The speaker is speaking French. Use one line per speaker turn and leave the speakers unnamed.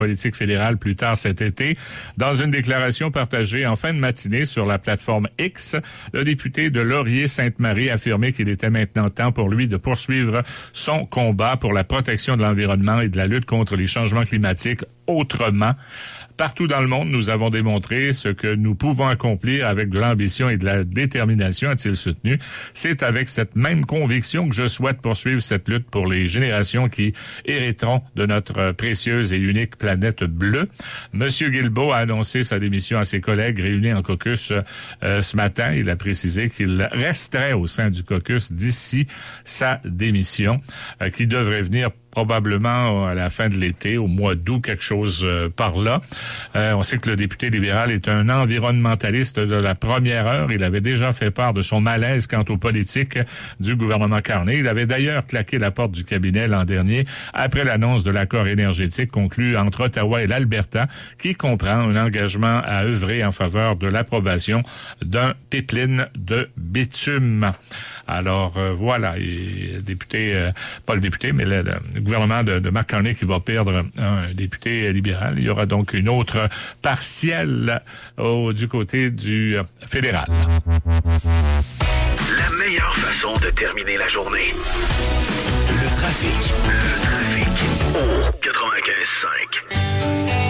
politique fédérale plus tard cet été. Dans une déclaration partagée en fin de matinée sur la plateforme X, le député de Laurier-Sainte-Marie a affirmé qu'il était maintenant temps pour lui de poursuivre son combat pour la protection de l'environnement et de la lutte contre les changements climatiques autrement. Partout dans le monde, nous avons démontré ce que nous pouvons accomplir avec de l'ambition et de la détermination, a-t-il soutenu. C'est avec cette même conviction que je souhaite poursuivre cette lutte pour les générations qui hériteront de notre précieuse et unique planète bleue. Monsieur Guilbeault a annoncé sa démission à ses collègues réunis en caucus ce matin. Il a précisé qu'il resterait au sein du caucus d'ici sa démission, qui devrait venir probablement à la fin de l'été, au mois d'août, quelque chose par là. On sait que le député libéral est un environnementaliste de la première heure. Il avait déjà fait part de son malaise quant aux politiques du gouvernement Carney. Il avait d'ailleurs claqué la porte du cabinet l'an dernier après l'annonce de l'accord énergétique conclu entre Ottawa et l'Alberta, qui comprend un engagement à œuvrer en faveur de l'approbation d'un pipeline de bitume. Alors voilà, et pas le député, mais le gouvernement de Mark Carney qui va perdre un député libéral. Il y aura donc une autre partielle du côté du fédéral.
La meilleure façon de terminer la journée. Le trafic. Au 95.5.